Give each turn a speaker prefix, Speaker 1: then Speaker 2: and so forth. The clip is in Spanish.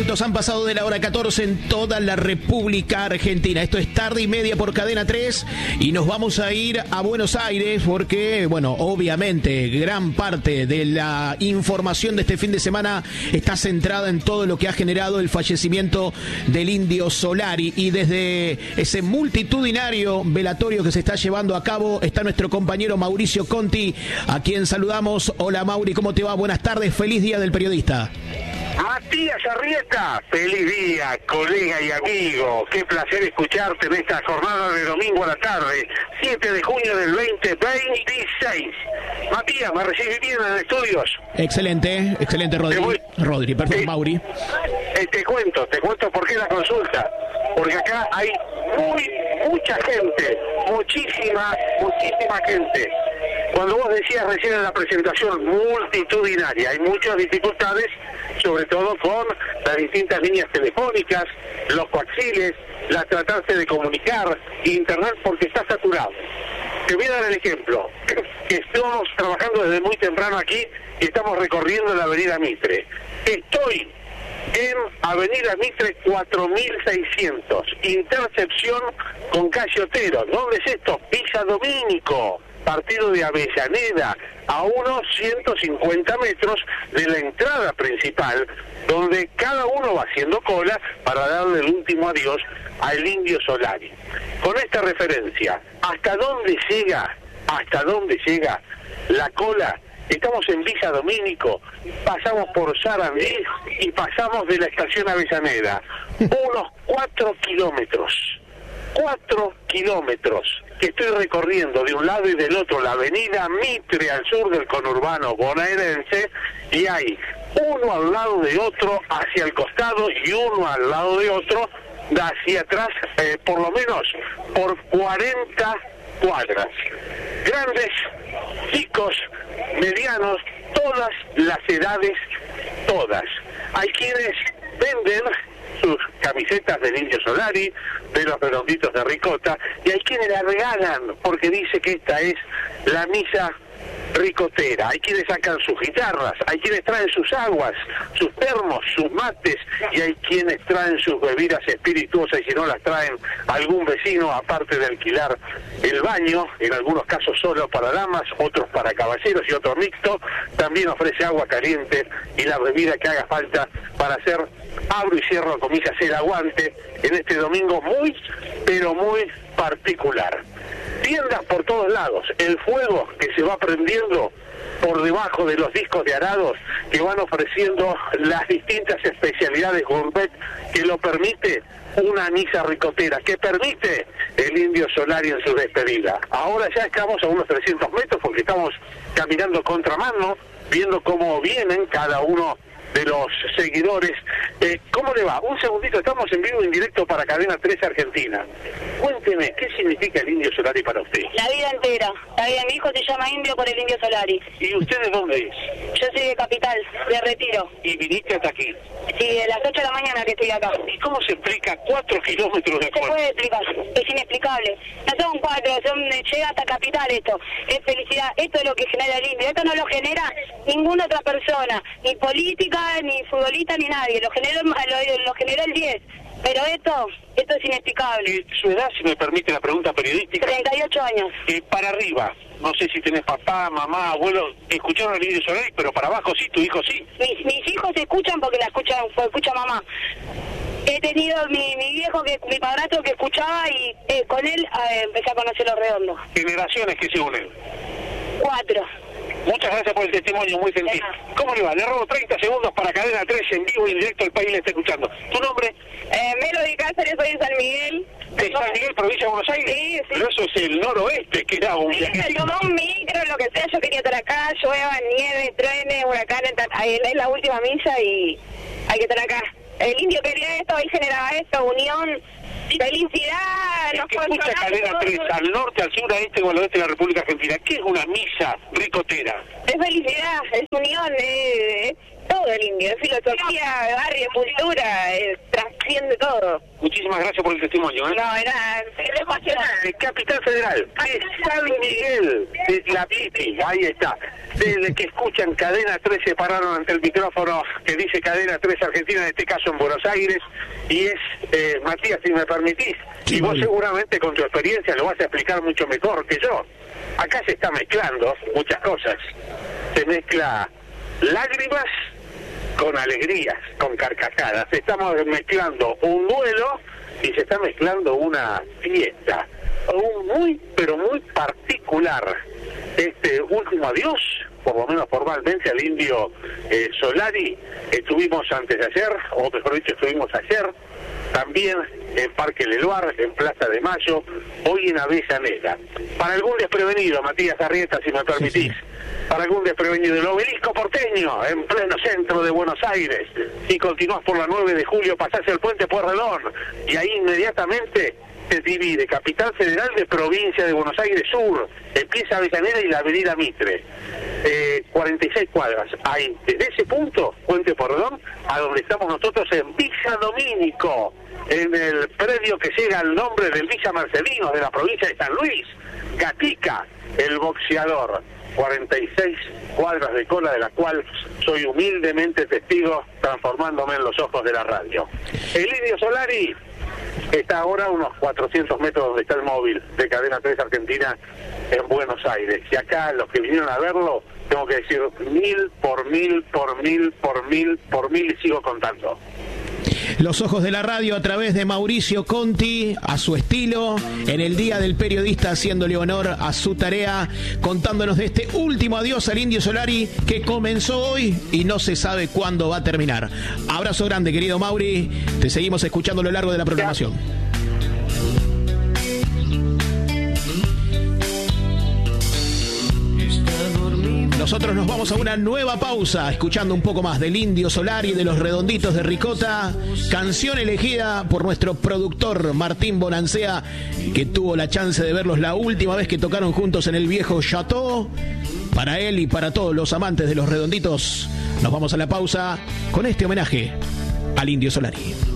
Speaker 1: minutos han pasado de la hora 14 en toda la República Argentina. Esto es Tarde y Media por Cadena 3 y nos vamos a ir a Buenos Aires porque, bueno, obviamente gran parte de la información de este fin de semana está centrada en todo lo que ha generado el fallecimiento del Indio Solari, y desde ese multitudinario velatorio que se está llevando a cabo está nuestro compañero Mauricio Conti, a quien saludamos. Hola Mauri, ¿cómo te va? Buenas tardes, feliz día del periodista.
Speaker 2: Matías Arrieta, feliz día, colega y amigo. Qué placer escucharte en esta jornada de domingo a la tarde, 7 de junio del 2026. Matías, ¿me recibís bien en estudios?
Speaker 1: Excelente, Rodri, perdón, Mauri.
Speaker 2: Te cuento por qué la consulta. Porque acá hay mucha gente, muchísima gente. Cuando vos decías recién en la presentación multitudinaria, hay muchas dificultades, sobre todo con las distintas líneas telefónicas, los coaxiles, la tratarse de comunicar, internet, porque está saturado. Te voy a dar el ejemplo, que estamos trabajando desde muy temprano aquí y estamos recorriendo la avenida Mitre. Estoy en avenida Mitre 4600, intercepción con calle Otero. ¿Dónde es esto? Villa Domínico, partido de Avellaneda, a unos 150 metros de la entrada principal, donde cada uno va haciendo cola para darle el último adiós al Indio Solari. Con esta referencia, ¿hasta dónde llega la cola? Estamos en Villa Domínico, pasamos por Sarandí y pasamos de la estación Avellaneda. Unos 4 kilómetros que estoy recorriendo de un lado y del otro, la avenida Mitre al sur del conurbano bonaerense, y hay uno al lado de otro hacia el costado y uno al lado de otro hacia atrás, por lo menos por 40 cuadras. Grandes, chicos, medianos, todas las edades, todas. Hay quienes venden sus camisetas del Indio Solari, de los redonditos de ricota, y hay quienes la regalan porque dice que esta es la misa ricotera. Hay quienes sacan sus guitarras, hay quienes traen sus aguas, sus termos, sus mates, y hay quienes traen sus bebidas espirituosas, y si no las traen algún vecino, aparte de alquilar el baño, en algunos casos solo para damas, otros para caballeros y otro mixto, también ofrece agua caliente y la bebida que haga falta para hacer, abro y cierro comillas, el aguante en este domingo muy, pero muy particular. Tiendas por todos lados, el fuego que se va prendiendo por debajo de los discos de arados que van ofreciendo las distintas especialidades gourmet que lo permite una misa ricotera, que permite el Indio Solari en su despedida. Ahora ya estamos a unos 300 metros porque estamos caminando contramano, viendo cómo vienen cada uno de los seguidores. ¿Cómo le va? Un segundito, estamos en vivo en directo para Cadena 3 Argentina. Cuénteme, ¿qué significa el Indio Solari para usted?
Speaker 3: La vida entera. Mi hijo se llama Indio por el Indio Solari.
Speaker 2: ¿Y usted de dónde es?
Speaker 3: Yo soy de Capital, de Retiro.
Speaker 2: ¿Y viniste hasta aquí?
Speaker 3: Sí, de las 8 de la mañana que estoy acá.
Speaker 2: ¿Y cómo se explica 4 kilómetros de
Speaker 3: Se puede explicar, es inexplicable. No son 4, llega hasta Capital esto. Es felicidad, esto es lo que genera el Indio. Esto no lo genera ninguna otra persona, ni política, ni futbolista, ni nadie. Lo generó el 10. Pero esto es inexplicable.
Speaker 2: ¿Su edad, si me permite la pregunta periodística?
Speaker 3: 38 años.
Speaker 2: Para arriba, no sé si tenés papá, mamá, abuelo, escucharon el Indio Solari, pero para abajo sí, tu hijo sí.
Speaker 3: Mis hijos escuchan porque escucha mamá. He tenido mi viejo, mi padrastro que escuchaba, y con él empecé a conocer los redondos.
Speaker 2: ¿Generaciones que se unen?
Speaker 3: 4.
Speaker 2: Muchas gracias por el testimonio, muy gentil. ¿Cómo le va? Le robo 30 segundos para Cadena 3 en vivo y en directo, el país le está escuchando. ¿Tu nombre?
Speaker 3: Melody Cáceres, soy de San Miguel.
Speaker 2: ¿De San Miguel, provincia de Buenos Aires?
Speaker 3: Sí.
Speaker 2: Pero eso es el noroeste, que era un...
Speaker 3: Sí, me tomó un micro, lo que sea, yo quería estar acá, llueva, nieve, truene, huracán, es la última misa y hay que estar acá. El Indio quería esto, él generaba esto, unión, felicidad.
Speaker 2: Es que escucha Cadena 3, al norte, al sur, a este o al oeste de la República Argentina. ¿Qué es una misa ricotera?
Speaker 3: Es felicidad, es unión, todo todo el indio, es filosofía, barrio, cultura, trasciende todo.
Speaker 2: Muchísimas gracias por el testimonio.
Speaker 3: No, era emocionante.
Speaker 2: Capital Federal, de San Miguel, de la Pipi, ahí está. Desde que escuchan Cadena 3 se pararon ante el micrófono que dice Cadena 3 Argentina, en este caso en Buenos Aires, y es Matías, si me permitís, y vos seguramente con tu experiencia lo vas a explicar mucho mejor que yo. Acá se está mezclando muchas cosas. Se mezcla lágrimas con alegrías, con carcajadas. Estamos mezclando un duelo y se está mezclando una fiesta. Un muy, pero muy particular. Este último adiós, por lo menos formalmente, al indio Solari, estuvimos antes de ayer, o mejor dicho, estuvimos ayer, también en Parque Leluar, en Plaza de Mayo, hoy en Avellaneda. Para algún desprevenido, Matías Arrieta, si me permitís, para algún desprevenido, el Obelisco porteño, en pleno centro de Buenos Aires. Si continuás por la 9 de julio, pasás el puente Pueyrredón, y ahí inmediatamente se divide Capital Federal de Provincia de Buenos Aires Sur, empieza Avellaneda y la Avenida Mitre. 46 cuadras. Ahí, desde ese punto, Puente Pueyrredón, a donde estamos nosotros en Villa Domínico, en el predio que llega al nombre del Villa Marcelino de la provincia de San Luis, Gatica, el boxeador. 46 cuadras de cola, de la cual soy humildemente testigo, transformándome en los ojos de la radio. El indio Solari está ahora a unos 400 metros donde está el móvil de Cadena 3 Argentina en Buenos Aires. Y acá los que vinieron a verlo, tengo que decir 1000 por 1000 por 1000 por 1000 por 1000 y sigo contando.
Speaker 1: Los ojos de la radio a través de Mauricio Conti, a su estilo, en el Día del Periodista, haciéndole honor a su tarea, contándonos de este último adiós al indio Solari que comenzó hoy y no se sabe cuándo va a terminar. Abrazo grande, querido Mauri, te seguimos escuchando a lo largo de la programación. Nosotros nos vamos a una nueva pausa, escuchando un poco más del indio Solari, de los Redonditos de Ricota, canción elegida por nuestro productor Martín Bonancea, que tuvo la chance de verlos la última vez que tocaron juntos en el viejo Chateau. Para él y para todos los amantes de los Redonditos, nos vamos a la pausa con este homenaje al indio Solari.